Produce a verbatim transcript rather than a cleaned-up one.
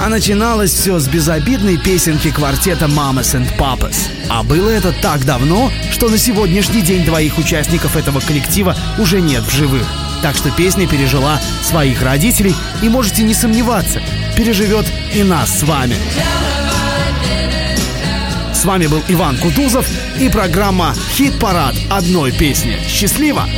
А начиналось все с безобидной песенки квартета Mamas and Papas. А было это так давно, что на сегодняшний день двоих участников этого коллектива уже нет в живых. Так что песня пережила своих родителей, и можете не сомневаться, переживет и нас с вами. С вами был Иван Кутузов и программа «Хит-парад одной песни». Счастливо!